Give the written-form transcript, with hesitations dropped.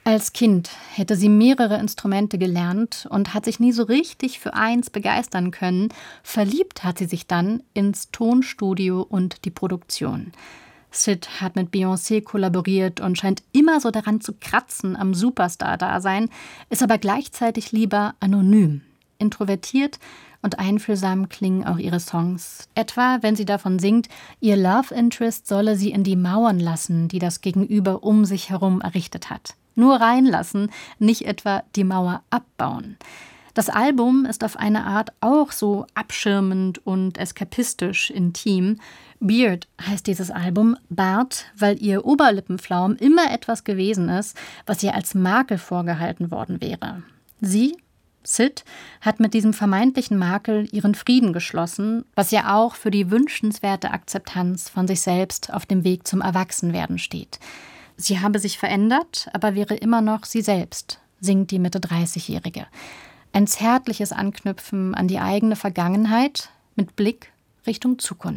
Als Kind hätte sie mehrere Instrumente gelernt und hat sich nie so richtig für eins begeistern können. Verliebt hat sie sich dann ins Tonstudio und die Produktion. Syd hat mit Beyoncé kollaboriert und scheint immer so daran zu kratzen am Superstar-Dasein, ist aber gleichzeitig lieber anonym. Introvertiert und einfühlsam klingen auch ihre Songs. Etwa, wenn sie davon singt, ihr Love Interest solle sie in die Mauern lassen, die das Gegenüber um sich herum errichtet hat. Nur reinlassen, nicht etwa die Mauer abbauen. Das Album ist auf eine Art auch so abschirmend und eskapistisch intim. Beard heißt dieses Album, Bart, weil ihr Oberlippenflaum immer etwas gewesen ist, was ihr als Makel vorgehalten worden wäre. Sie, Syd, hat mit diesem vermeintlichen Makel ihren Frieden geschlossen, was ja auch für die wünschenswerte Akzeptanz von sich selbst auf dem Weg zum Erwachsenwerden steht. Sie habe sich verändert, aber wäre immer noch sie selbst, singt die Mitte-30-Jährige. Ein zärtliches Anknüpfen an die eigene Vergangenheit mit Blick Richtung Zukunft.